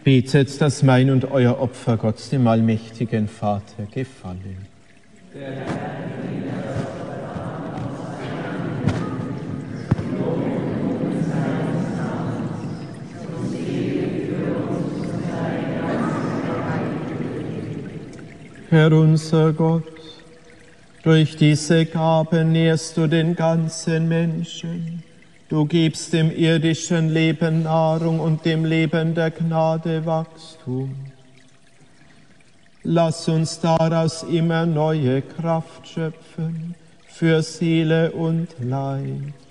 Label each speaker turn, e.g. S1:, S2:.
S1: Betet, dass mein und euer Opfer Gott, dem allmächtigen Vater, gefalle. Herr unser Gott, durch diese Gaben nährst du den ganzen Menschen. Du gibst dem irdischen Leben Nahrung und dem Leben der Gnade Wachstum. Lass uns daraus immer neue Kraft schöpfen für Seele und Leib.